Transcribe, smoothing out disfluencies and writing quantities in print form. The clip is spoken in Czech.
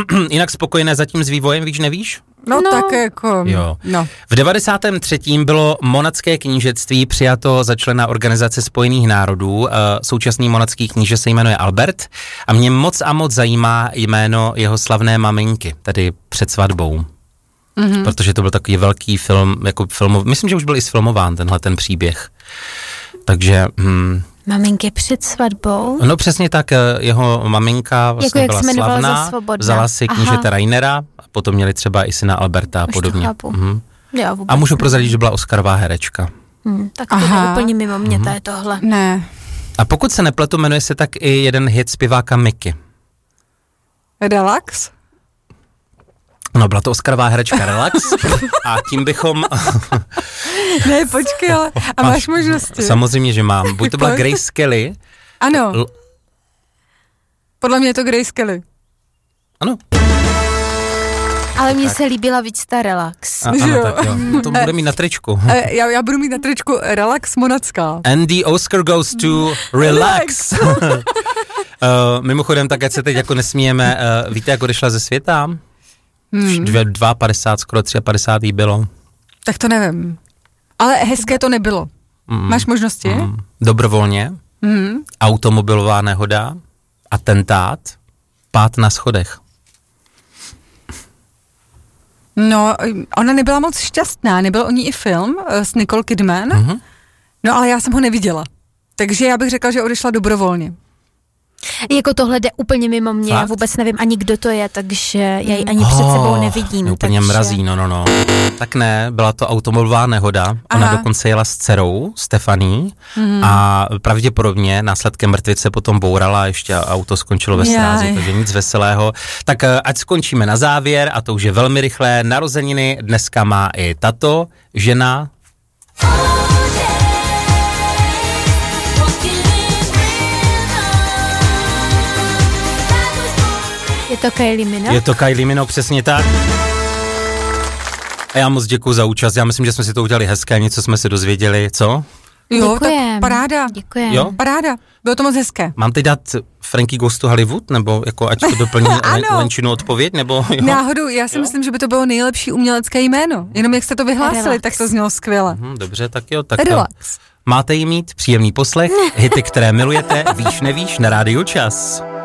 jinak spokojené zatím s vývojem, víš, nevíš? No tak jako... Jo. No. V 93. bylo Monatské knížectví přijato za člena Organizace spojených národů. Současný monatský kníže se jmenuje Albert a mě moc a moc zajímá jméno jeho slavné maminky, tedy před svatbou. Mm-hmm. Protože to byl takový velký film, jako myslím, že už byl i sfilmován tenhle ten příběh. Takže... Maminky před svatbou? No přesně tak, jeho maminka vlastně jako byla slavná, vzala si knížete Rainera a potom měli třeba i syna Alberta a podobně. Já a můžu prozradit, že byla Oscarová herečka. Tak to je úplně mimo mě, to je tohle. Ne. A pokud se nepletu, jmenuje se tak i jeden hit zpěváka Mickey. Relax? No, byla to Oscarová herečka Relax a tím bychom... Ne, počkej, ale a máš možnosti? Samozřejmě, že mám. Buď to byla Grace Kelly. Ano. Podle mě je to Grace Kelly. Ano. Ale mně se líbila víc ta Relax. Ano, tak jo. To bude mít na tričku. Já budu mít na tričku Relax Monacká. And the Oscar goes to Relax. Mimochodem, tak ať se teď jako nesmíjeme, víte, jak odešla ze světa? 52, skoro 53 jí bylo. Tak to nevím. Ale hezké to nebylo. Máš možnosti? Dobrovolně. Automobilová nehoda, atentát, pád na schodech. No, ona nebyla moc šťastná, nebyl o ní i film s Nicole Kidman, no ale já jsem ho neviděla. Takže já bych řekla, že odešla dobrovolně. Jako tohle jde úplně mimo mě, já vůbec nevím ani kdo to je, takže já ji ani před sebou nevidím. Úplně mrazí, no. Tak ne, byla to automobilová nehoda, ona dokonce jela s dcerou, Stefaní, a pravděpodobně následkem mrtvice potom bourala a ještě auto skončilo ve srázu, takže nic veselého. Tak ať skončíme na závěr, a to už je velmi rychlé, narozeniny dneska má i tato žena. Je to Kylie Minogue? Je to Kylie Minogue, přesně tak. A já moc děkuju za účast, já myslím, že jsme si to udělali hezké, něco jsme se dozvěděli, co? Jo, děkujem. Tak paráda. Děkujem. Jo? Paráda, bylo to moc hezké. Mám teď dát Frankie Goes to Hollywood, nebo jako ať to doplní Lenčinu odpověď, nebo jo? Náhodou, já si myslím, že by to bylo nejlepší umělecké jméno, jenom jak jste to vyhlásili, Relax. Tak to znělo skvěle. Dobře, tak jo, tak Relax. Máte jí mít příjemný poslech, hity, které milujete, víš, nevíš, na Rádiu Čas.